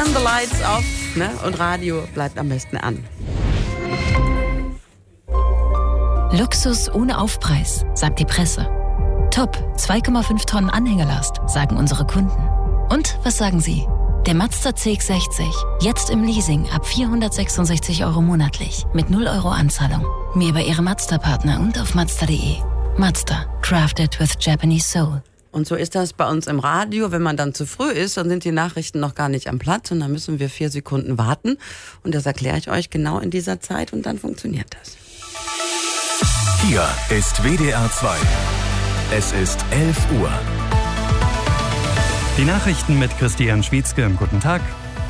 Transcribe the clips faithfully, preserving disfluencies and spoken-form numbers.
Turn the lights off, ne? Und Radio bleibt am besten an. Luxus ohne Aufpreis, sagt die Presse. Top, zwei Komma fünf Tonnen Anhängerlast, sagen unsere Kunden. Und was sagen Sie? Der Mazda C X sechzig, jetzt im Leasing ab vierhundertsechsundsechzig Euro monatlich, mit null Euro Anzahlung. Mehr bei Ihrem Mazda-Partner und auf mazda punkt de. Mazda, crafted with Japanese soul. Und so ist das bei uns im Radio. Wenn man dann zu früh ist, dann sind die Nachrichten noch gar nicht am Platz und dann müssen wir vier Sekunden warten. Und das erkläre ich euch genau in dieser Zeit und dann funktioniert das. Hier ist W D R zwei. Es ist elf Uhr. Die Nachrichten mit Christian Schwietzke. Guten Tag.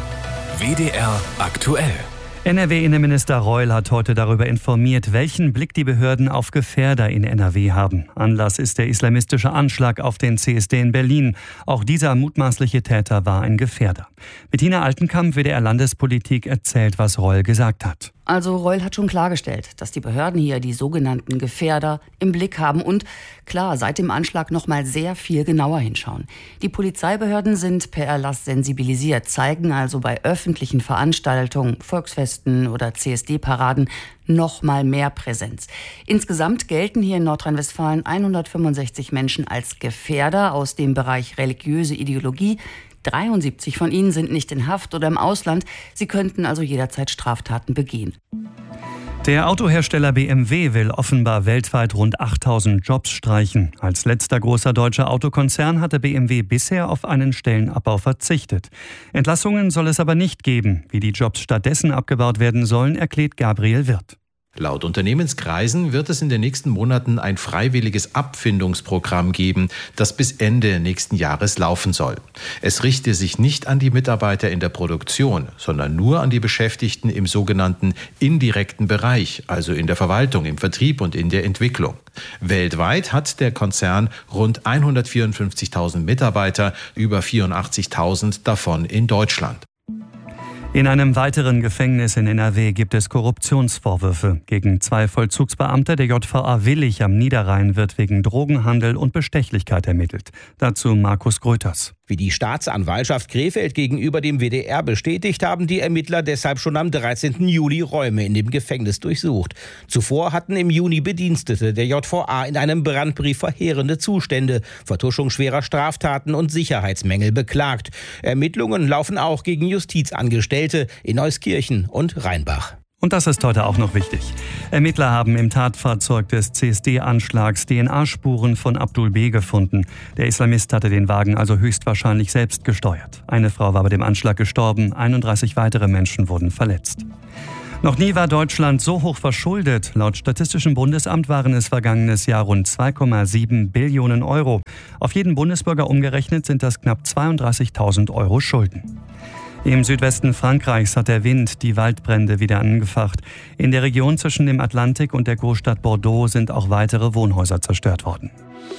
W D R aktuell. N R W-Innenminister Reul hat heute darüber informiert, welchen Blick die Behörden auf Gefährder in N R W haben. Anlass ist der islamistische Anschlag auf den C S D in Berlin. Auch dieser mutmaßliche Täter war ein Gefährder. Bettina Altenkamp, W D R Landespolitik, erzählt, was Reul gesagt hat. Also Reul hat schon klargestellt, dass die Behörden hier die sogenannten Gefährder im Blick haben und klar, seit dem Anschlag noch mal sehr viel genauer hinschauen. Die Polizeibehörden sind per Erlass sensibilisiert, zeigen also bei öffentlichen Veranstaltungen, Volksfesten oder C S D-Paraden noch mal mehr Präsenz. Insgesamt gelten hier in Nordrhein-Westfalen hundertfünfundsechzig Menschen als Gefährder aus dem Bereich religiöse Ideologie. dreiundsiebzig von ihnen sind nicht in Haft oder im Ausland. Sie könnten also jederzeit Straftaten begehen. Der Autohersteller B M W will offenbar weltweit rund achttausend Jobs streichen. Als letzter großer deutscher Autokonzern hatte B M W bisher auf einen Stellenabbau verzichtet. Entlassungen soll es aber nicht geben. Wie die Jobs stattdessen abgebaut werden sollen, erklärt Gabriel Wirth. Laut Unternehmenskreisen wird es in den nächsten Monaten ein freiwilliges Abfindungsprogramm geben, das bis Ende nächsten Jahres laufen soll. Es richte sich nicht an die Mitarbeiter in der Produktion, sondern nur an die Beschäftigten im sogenannten indirekten Bereich, also in der Verwaltung, im Vertrieb und in der Entwicklung. Weltweit hat der Konzern rund hundertvierundfünfzigtausend Mitarbeiter, über vierundachtzigtausend davon in Deutschland. In einem weiteren Gefängnis in N R W gibt es Korruptionsvorwürfe. Gegen zwei Vollzugsbeamte der J V A Willich am Niederrhein wird wegen Drogenhandel und Bestechlichkeit ermittelt. Dazu Markus Gröters. Wie die Staatsanwaltschaft Krefeld gegenüber dem W D R bestätigt, haben die Ermittler deshalb schon am dreizehnten Juli Räume in dem Gefängnis durchsucht. Zuvor hatten im Juni Bedienstete der J V A in einem Brandbrief verheerende Zustände, Vertuschung schwerer Straftaten und Sicherheitsmängel beklagt. Ermittlungen laufen auch gegen Justizangestellte in Euskirchen und Rheinbach. Und das ist heute auch noch wichtig. Ermittler haben im Tatfahrzeug des C S D-Anschlags D N A-Spuren von Abdul B. gefunden. Der Islamist hatte den Wagen also höchstwahrscheinlich selbst gesteuert. Eine Frau war bei dem Anschlag gestorben, einunddreißig weitere Menschen wurden verletzt. Noch nie war Deutschland so hoch verschuldet. Laut Statistischem Bundesamt waren es vergangenes Jahr rund zwei Komma sieben Billionen Euro. Auf jeden Bundesbürger umgerechnet sind das knapp zweiunddreißigtausend Euro Schulden. Im Südwesten Frankreichs hat der Wind die Waldbrände wieder angefacht. In der Region zwischen dem Atlantik und der Großstadt Bordeaux sind auch weitere Wohnhäuser zerstört worden.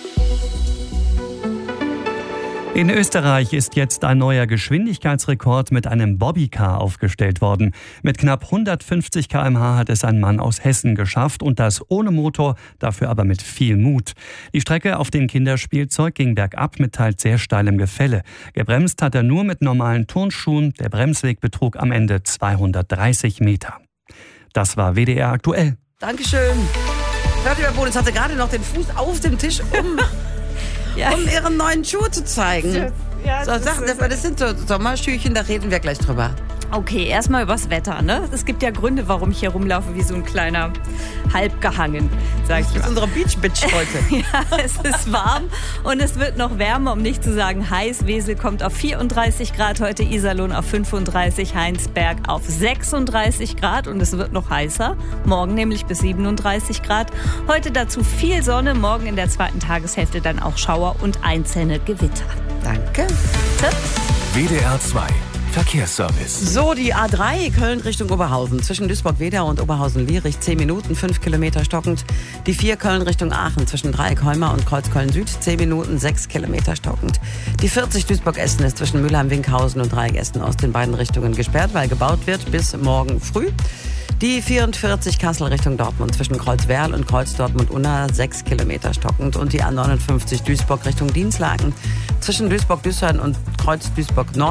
In Österreich ist jetzt ein neuer Geschwindigkeitsrekord mit einem Bobbycar aufgestellt worden. Mit knapp hundertfünfzig Kilometer pro Stunde hat es ein Mann aus Hessen geschafft und das ohne Motor, dafür aber mit viel Mut. Die Strecke auf dem Kinderspielzeug ging bergab mit teils sehr steilem Gefälle. Gebremst hat er nur mit normalen Turnschuhen. Der Bremsweg betrug am Ende zweihundertdreißig Meter. Das war W D R aktuell. Dankeschön. Claudia Bohlen hatte gerade noch den Fuß auf dem Tisch um... Ja. Um ihren neuen Schuh zu zeigen. Ja, so, sag, das, das sind so Sommerschüchen, da reden wir gleich drüber. Okay, erstmal übers Wetter, ne? Es gibt ja Gründe, warum ich hier rumlaufe wie so ein kleiner Halbgehangen, sag ich mal. Das ist unsere Beach-Bitch heute. Ja, es ist warm und es wird noch wärmer, um nicht zu sagen heiß. Wesel kommt auf vierunddreißig Grad heute, Iserlohn auf fünfunddreißig, Heinsberg auf sechsunddreißig Grad und es wird noch heißer. Morgen nämlich bis siebenunddreißig Grad. Heute dazu viel Sonne, morgen in der zweiten Tageshälfte dann auch Schauer und einzelne Gewitter. Danke. Tipp. W D R zwei Verkehrsservice. So, die A drei Köln Richtung Oberhausen. Zwischen Duisburg-Wedau und Oberhausen-Lierich zehn Minuten, fünf Kilometer stockend. Die vier Köln Richtung Aachen zwischen Dreieck-Heuma und Kreuzköln-Süd zehn Minuten, sechs Kilometer stockend. Die vierzig Duisburg-Essen ist zwischen Mülheim-Winkhausen und Dreieck-Essen aus den beiden Richtungen gesperrt, weil gebaut wird bis morgen früh. Die vierundvierzig Kassel Richtung Dortmund zwischen Kreuzwerl und Kreuz Dortmund-Unna sechs Kilometer stockend und die A neunundfünfzig Duisburg Richtung Dinslaken zwischen Duisburg-Düssern und Kreuz Duisburg-Nord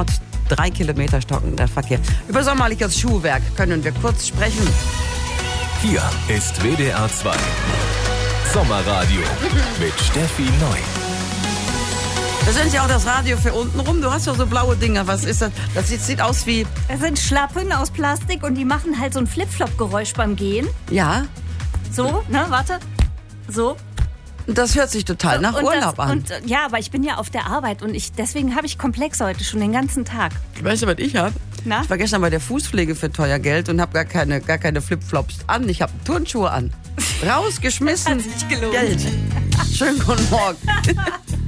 drei Kilometer stockender Verkehr. Über sommerliches Schuhwerk können wir kurz sprechen. Hier ist W D R zwei Sommerradio mit Steffi Neu. Das sind ja auch das Radio für unten rum. Du hast ja so blaue Dinger. Was ist das? Das sieht, sieht aus wie... Das sind Schlappen aus Plastik und die machen halt so ein Flip-Flop-Geräusch beim Gehen. Ja. So, ne, warte. So. Das hört sich total so, nach und Urlaub das, an. Und, ja, aber ich bin ja auf der Arbeit und ich, deswegen habe ich Komplex heute schon den ganzen Tag. Weißt du, was ich habe? Na? Ich war gestern bei der Fußpflege für teuer Geld und habe gar keine, gar keine Flipflops an. Ich habe Turnschuhe an. Rausgeschmissen. Hat sich gelohnt. Geld. Schönen guten Morgen.